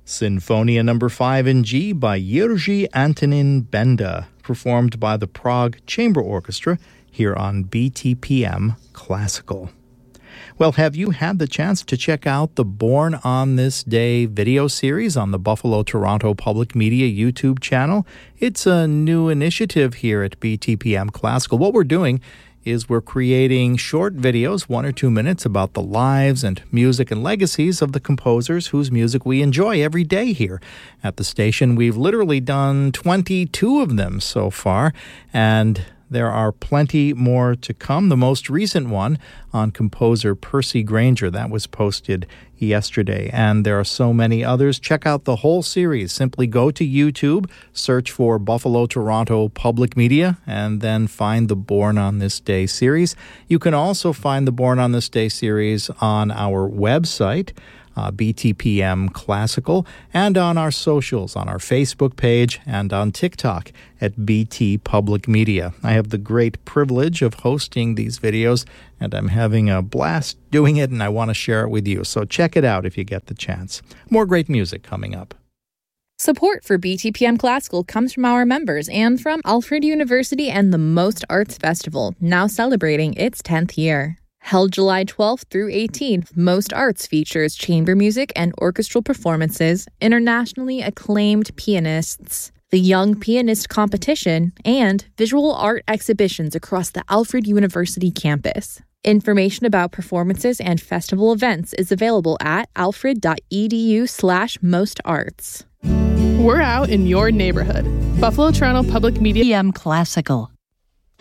Sinfonia Number 5 in G by Jiří Antonín Benda, performed by the Prague Chamber Orchestra here on BTPM Classical. Well, have you had the chance to check out the Born on This Day video series on the Buffalo-Toronto Public Media YouTube channel? It's a new initiative here at BTPM Classical. What we're doing is we're creating short videos, 1 or 2 minutes, about the lives and music and legacies of the composers whose music we enjoy every day here at the station. We've literally done 22 of them so far, and there are plenty more to come. The most recent one on composer Percy Grainger, that was posted yesterday, and there are so many others. Check out the whole series. Simply go to YouTube, search for Buffalo-Toronto Public Media, and then find the Born on This Day series. You can also find the Born on This Day series on our website, BTPM Classical, and on our socials, on our Facebook page and on TikTok at BT Public Media. I have the great privilege of hosting these videos, and I'm having a blast doing it, and I want to share it with you. So check it out if you get the chance. More great music coming up. Support for BTPM Classical comes from our members and from Alfred University and the Most Arts Festival, now celebrating its 10th year. Held July 12th through 18th, Most Arts features chamber music and orchestral performances, internationally acclaimed pianists, the Young Pianist Competition, and visual art exhibitions across the Alfred University campus. Information about performances and festival events is available at alfred.edu/mostarts. We're out in your neighborhood. Buffalo-Toronto Public Media BTPM Classical.